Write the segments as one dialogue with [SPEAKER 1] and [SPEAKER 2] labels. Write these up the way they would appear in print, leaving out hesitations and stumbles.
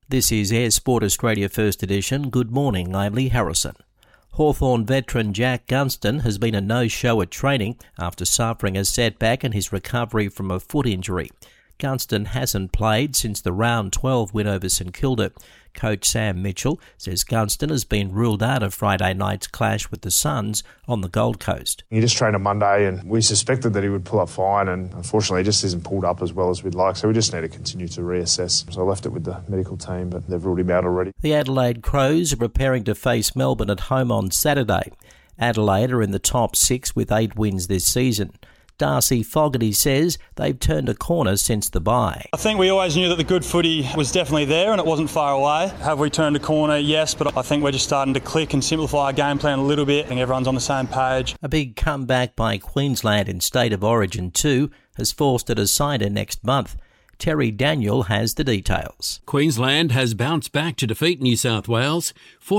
[SPEAKER 1] This is Air Sport Australia First Edition. Good morning, I'm Lee Harrison. Hawthorn veteran Jack Gunston has been a no-show at training after suffering a setback in his recovery from a foot injury. Gunston hasn't played since the round 12 win over St Kilda. Coach Sam Mitchell says Gunston has been ruled out of Friday night's clash with the Suns on the Gold Coast.
[SPEAKER 2] He just trained on Monday and we suspected that he would pull up fine, and unfortunately he just isn't pulled up as well as we'd like, so we just need to continue to reassess. So I left it with the medical team, but they've ruled him out already.
[SPEAKER 1] The Adelaide Crows are preparing to face Melbourne at home on Saturday. Adelaide are in the top 6 with 8 wins this season. Darcy Fogarty says they've turned a corner since the bye.
[SPEAKER 3] I think we always knew that the good footy was definitely there and it wasn't far away. Have we turned a corner? Yes, but I think we're just starting to click and simplify our game plan a little bit. I think everyone's on the same page.
[SPEAKER 1] A big comeback by Queensland in State of Origin 2 has forced a decider next month. Terry Daniel has the details.
[SPEAKER 4] Queensland has bounced back to defeat New South Wales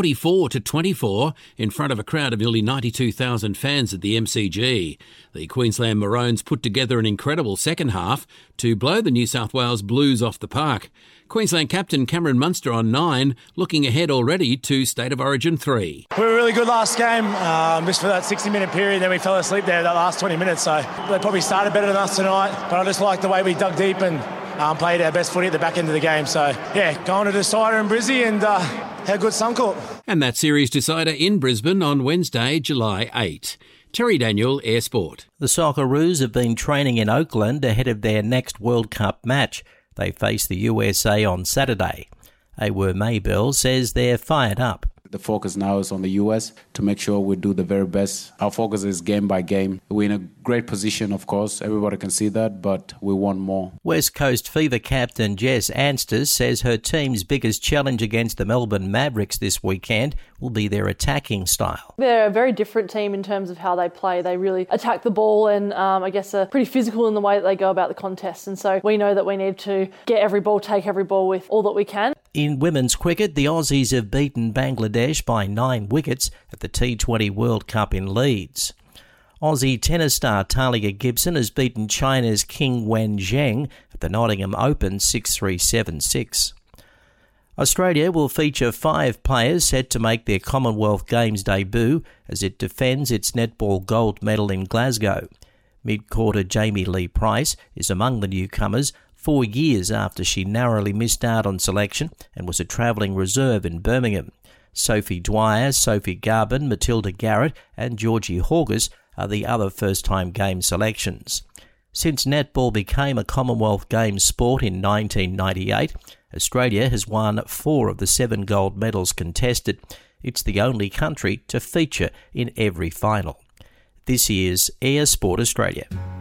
[SPEAKER 4] 44-24 in front of a crowd of nearly 92,000 fans at the MCG. The Queensland Maroons put together an incredible second half to blow the New South Wales Blues off the park. Queensland captain Cameron Munster on 9, looking ahead already to State of Origin 3.
[SPEAKER 5] We were really good last game, just for that 60-minute period, then we fell asleep there that last 20 minutes, so they probably started better than us tonight, but I just like the way we dug deep and played our best footy at the back end of the game. So, yeah, going to decider in Brizzy and had a good Suncorp.
[SPEAKER 4] And that series decider in Brisbane on Wednesday, July 8. Terry Daniel, Air Sport.
[SPEAKER 1] The Socceroos have been training in Oakland ahead of their next World Cup match. They face the USA on Saturday. Awer Maybell says they're fired up.
[SPEAKER 6] The focus now is on the US to make sure we do the very best. Our focus is game by game. We're in a great position, of course. Everybody can see that, but we want more.
[SPEAKER 1] West Coast Fever captain Jess Ansters says her team's biggest challenge against the Melbourne Mavericks this weekend will be their attacking style.
[SPEAKER 7] They're a very different team in terms of how they play. They really attack the ball and I guess are pretty physical in the way that they go about the contest. And so we know that we need to get every ball, take every ball with all that we can.
[SPEAKER 1] In women's cricket, the Aussies have beaten Bangladesh by 9 wickets at the T20 World Cup in Leeds. Aussie tennis star Talia Gibson has beaten China's Qing Wenzheng at the Nottingham Open 6-3, 7-6. Australia will feature 5 players set to make their Commonwealth Games debut as it defends its netball gold medal in Glasgow. Mid-quarter Jamie Lee Price is among the newcomers 4 years after she narrowly missed out on selection and was a travelling reserve in Birmingham. Sophie Dwyer, Sophie Garbin, Matilda Garrett and Georgie Horgus are the other first-time game selections. Since netball became a Commonwealth Games sport in 1998, Australia has won 4 of the 7 gold medals contested. It's the only country to feature in every final. This is Air Sport Australia.